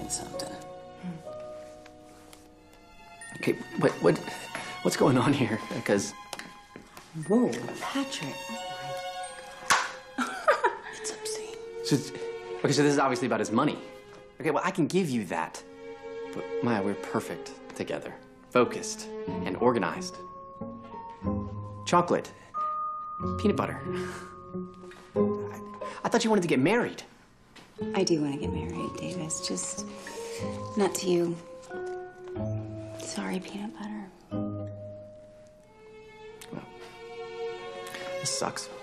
means something. Okay, what's going on here? Because... Whoa, Patrick. It's obscene. Okay, so this is obviously about his money. Okay, well, I can give you that. But, Maya, we're perfect together. Focused and organized. Chocolate. Peanut butter. I thought you wanted to get married. I do want to get married, Davis. Just not to you. Sorry, peanut butter. Well, this sucks.